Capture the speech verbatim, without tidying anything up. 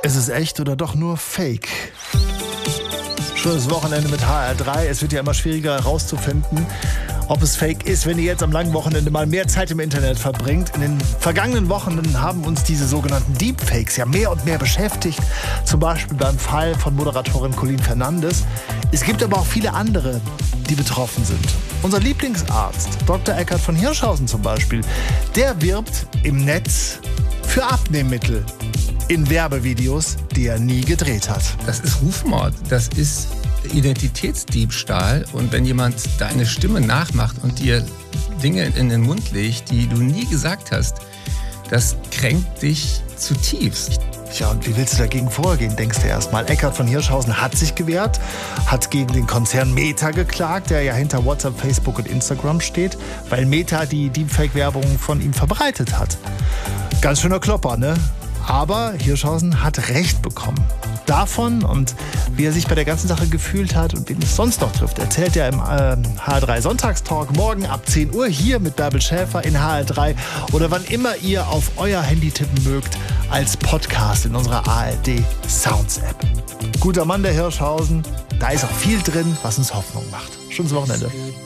Ist es echt oder doch nur Fake? Schönes Wochenende mit H R drei. Es wird ja immer schwieriger herauszufinden, ob es Fake ist, wenn ihr jetzt am langen Wochenende mal mehr Zeit im Internet verbringt. In den vergangenen Wochen haben uns diese sogenannten Deepfakes ja mehr und mehr beschäftigt. Zum Beispiel beim Fall von Moderatorin Colleen Fernandes. Es gibt aber auch viele andere, die betroffen sind. Unser Lieblingsarzt, Doktor Eckhard von Hirschhausen zum Beispiel, der wirbt im Netz für Abnehmmittel in Werbevideos, die er nie gedreht hat. Das ist Rufmord, das ist Identitätsdiebstahl. Und wenn jemand deine Stimme nachmacht und dir Dinge in den Mund legt, die du nie gesagt hast, das kränkt dich zutiefst. Ja, und wie willst du dagegen vorgehen, denkst du erstmal. Eckhard von Hirschhausen hat sich gewehrt, hat gegen den Konzern Meta geklagt, der ja hinter WhatsApp, Facebook und Instagram steht, weil Meta die Deepfake-Werbung von ihm verbreitet hat. Ganz schöner Klopper, ne? Aber Hirschhausen hat Recht bekommen. Davon und wie er sich bei der ganzen Sache gefühlt hat und wen es sonst noch trifft, erzählt er im äh, H R drei Sonntagstalk morgen ab zehn Uhr hier mit Bärbel Schäfer in H R drei oder wann immer ihr auf euer Handy tippen mögt als Podcast in unserer A R D Sounds App. Guter Mann, der Hirschhausen. Da ist auch viel drin, was uns Hoffnung macht. Schönes Wochenende.